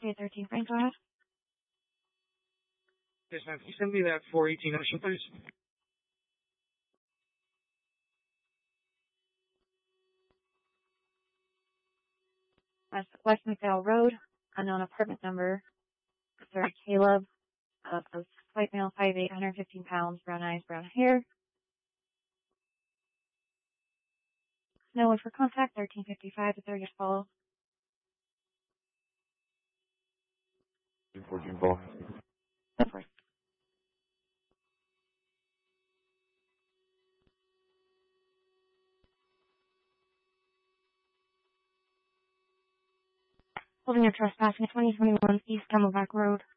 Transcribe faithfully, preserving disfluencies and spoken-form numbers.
K thirteen, Frank, go ahead. Yes, ma'am. Can you send me that four eighteen Ocean, please? West, West McDowell Road, unknown apartment number. Sorry, Caleb. Uh, white male, five eight, one hundred fifteen pounds, brown eyes, brown hair. No one for contact, thirteen fifty-five to thirtieth follow. fourteen ball. Of course. Holding your trespassing at twenty twenty-one East Camelback Road.